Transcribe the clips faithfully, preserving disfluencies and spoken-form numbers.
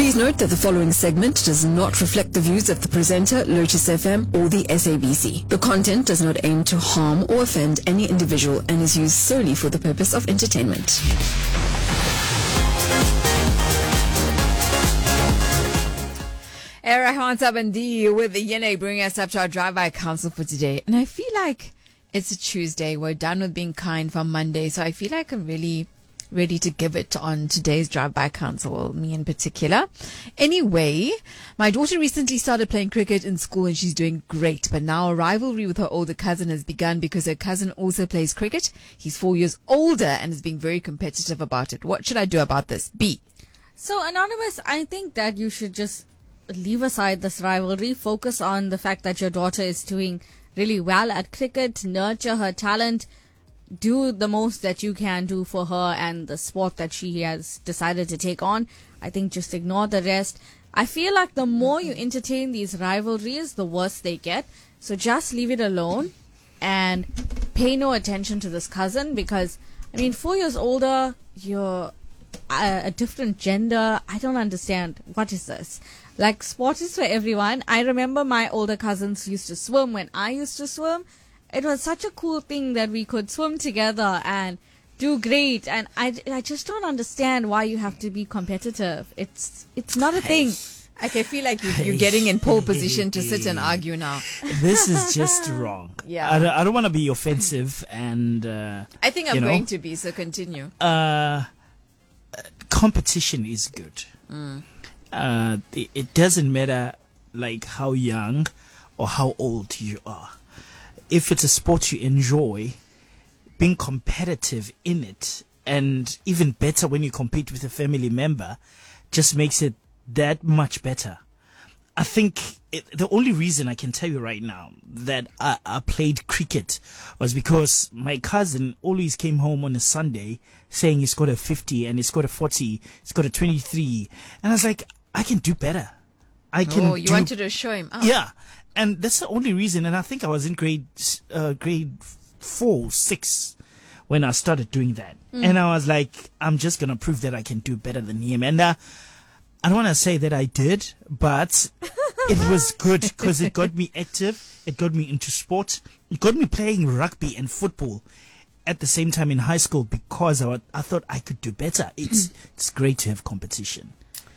Please note that the following segment does not reflect the views of the presenter, Lotus F M, or the S A B C. The content does not aim to harm or offend any individual and is used solely for the purpose of entertainment. Rahman Sabandi with the Yene bringing us up to our drive-by council for today. And I feel like it's a Tuesday. We're done with being kind from Monday. So I feel like I'm really ready to give it on today's drive-by council, well, me in particular. Anyway, my daughter recently started playing cricket in school and she's doing great. But now a rivalry with her older cousin has begun because her cousin also plays cricket. He's four years older and is being very competitive about it. What should I do about this? B. So, Anonymous, I think that you should just leave aside this rivalry, focus on the fact that your daughter is doing really well at cricket, nurture her talent, do the most that you can do for her and the sport that she has decided to take on. I think just ignore the rest. I feel like the more you entertain these rivalries, the worse they get. So just leave it alone and pay no attention to this cousin because, I mean, four years older, you're a, a different gender. I don't understand. What is this? Like, sport is for everyone. I remember my older cousins used to swim when I used to swim. It was such a cool thing that we could swim together and do great. And I, I just don't understand why you have to be competitive. It's it's not a thing. I can feel like you, you're getting in pole position to sit and argue now. This is just wrong. Yeah. I don't, I don't want to be offensive and... Uh, I think I'm you know, going to be, so continue. Uh, competition is good. Mm. Uh, it, it doesn't matter like how young or how old you are. If it's a sport you enjoy, being competitive in it, and even better when you compete with a family member, just makes it that much better. I think it, the only reason I can tell you right now that I, I played cricket was because my cousin always came home on a Sunday saying he scored a fifty and he scored a forty, he scored a twenty-three. And I was like, I can do better. I can Oh, you do, wanted to show him. Oh. Yeah. And that's the only reason. And I think I was in grade, uh, grade four, six when I started doing that. Mm. And I was like, I'm just going to prove that I can do better than him. And, uh, I don't want to say that I did, but it was good because it got me active. It got me into sport. It got me playing rugby and football at the same time in high school because I, I thought I could do better. It's, it's great to have competition.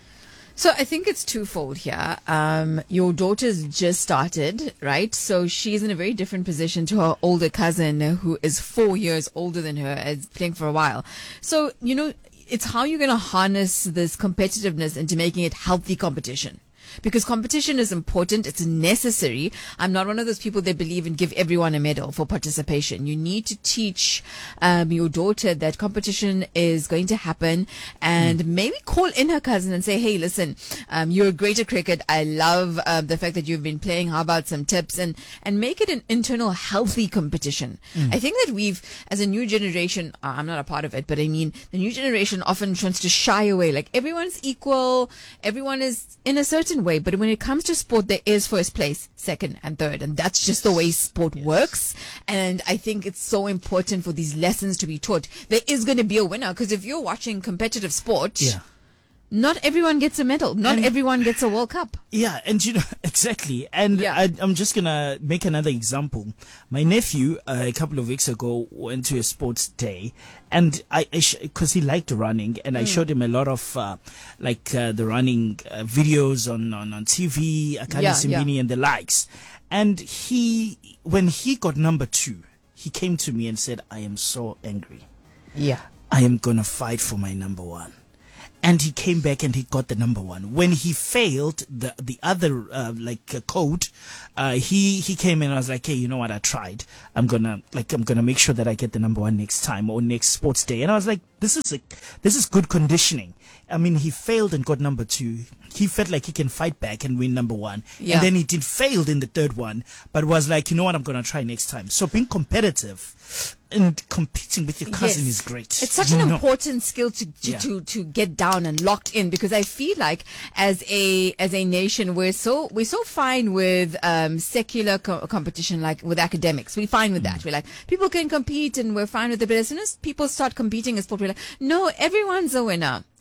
So I think it's twofold here. Um, your daughter's just started, right? So she's in a very different position to her older cousin who is four years older than her, as playing for a while. So, you know, it's how you're going to harness this competitiveness into making it healthy competition. Because competition is important. It's necessary. I'm not one of those people that believe in give everyone a medal for participation. You need to teach um, your daughter that competition is going to happen and mm. maybe call in her cousin and say, hey, listen, um, you're great at cricket. I love um, the fact that you've been playing. How about some tips? And, and make it an internal healthy competition. Mm. I think that we've, as a new generation, uh, I'm not a part of it, but I mean, the new generation often tries to shy away. Like everyone's equal. Everyone is in a certain way, but when it comes to sport, there is first place, second, and third, and that's just the way sport yes. works. And I think it's so important for these lessons to be taught. There is going to be a winner because if you're watching competitive sport, yeah. not everyone gets a medal, not and everyone gets a World Cup. Yeah, and you know exactly. And yeah. I, I'm just gonna make another example. My nephew uh, a couple of weeks ago went to a sports day, and I because sh- he liked running, and mm. I showed him a lot of uh, like uh, the running uh, videos on, on on T V, Akani yeah, Simbini yeah. and the likes. And he, when he got number two, he came to me and said, "I am so angry. Yeah, I am gonna fight for my number one." And he came back and he got the number one. When he failed the the other uh, like uh, code, uh, he he came in and I was like, hey, you know what? I tried. I'm gonna like I'm gonna make sure that I get the number one next time or next sports day. And I was like, this is a, this is good conditioning. I mean, he failed and got number two. He felt like he can fight back and win number one. Yeah. And then he did failed in the third one, but was like, you know what? I'm gonna try next time. So being competitive and competing with your cousin yes. is great. It's such you an know? important skill to to, yeah. to to get down and locked in, because I feel like as a as a nation we're so we're so fine with um, secular co- competition, like with academics. We're fine with mm. that. We're like, people can compete and we're fine with it. But as soon as people start competing in sport, we're like, no, everyone's a winner.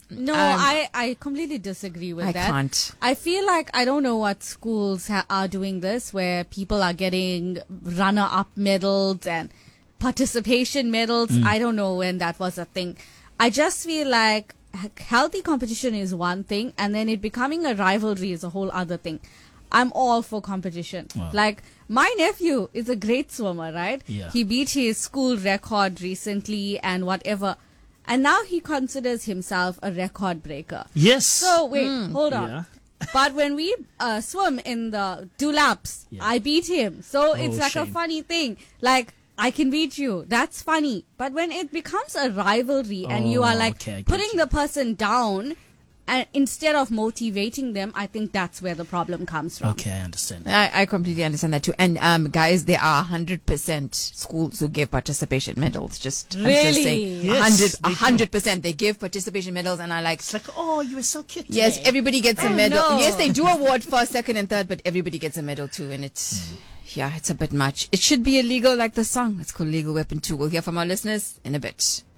No, Um, I, I completely disagree with I that. can't. I feel like I don't know what schools ha- are doing this, where people are getting runner-up medals and participation medals. I don't know when that was a thing. I just feel like h- healthy competition is one thing, and then it becoming a rivalry is a whole other thing. I'm all for competition. Wow. Like, my nephew is a great swimmer, right? Yeah. He beat his school record recently and whatever. And now he considers himself a record breaker. Yes. So, wait, hold on. Yeah. But when we uh, swim in the two laps, Yeah. I beat him. So it's Oh, like a shame. funny thing. Like, I can beat you. That's funny. But when it becomes a rivalry and you Oh, are like okay, I get putting you. the person down, and instead of motivating them, I think that's where the problem comes from. Okay, I understand. I, I completely understand that too. And um, guys, there are one hundred percent schools who give participation medals. Just I'm just Really? saying, Yes, one hundred, they do. one hundred percent they give participation medals, and I like. It's like, oh, you were so cute. Yes, today. everybody gets a Oh, medal. no. Yes, they do award first, second, and third, but everybody gets a medal too, and it's yeah, it's a bit much. It should be illegal, like the song. It's called Legal Weapon Two. We'll hear from our listeners in a bit.